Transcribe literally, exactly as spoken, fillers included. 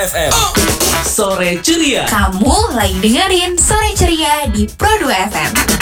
F M. Sore ceria. Kamu lagi dengerin Sore Ceria di Pro dua F M.